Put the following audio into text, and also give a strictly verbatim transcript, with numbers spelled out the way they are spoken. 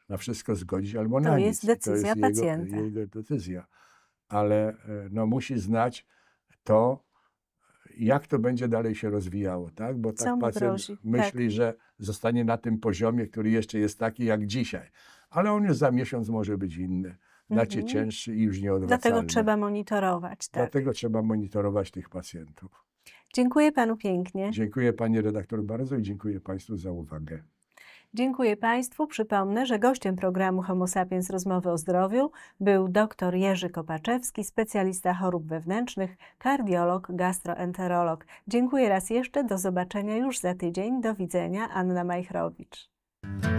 na wszystko zgodzić albo na To nic. jest decyzja to jest pacjenta. Jego, jego decyzja. Ale no, musi znać to, jak to będzie dalej się rozwijało, tak? Bo Co tak mu pacjent grozi. myśli, Tak. że zostanie na tym poziomie, który jeszcze jest taki jak dzisiaj. Ale on już za miesiąc może być inny, znacznie Mhm. cięższy i już nieodwracalny. Dlatego trzeba monitorować. Tak. Dlatego trzeba monitorować tych pacjentów. Dziękuję panu pięknie. Dziękuję pani redaktor bardzo i dziękuję państwu za uwagę. Dziękuję państwu. Przypomnę, że gościem programu Homo Sapiens Rozmowy o zdrowiu był dr Jerzy Kopaczewski, specjalista chorób wewnętrznych, kardiolog, gastroenterolog. Dziękuję raz jeszcze. Do zobaczenia już za tydzień. Do widzenia. Anna Majchrowicz.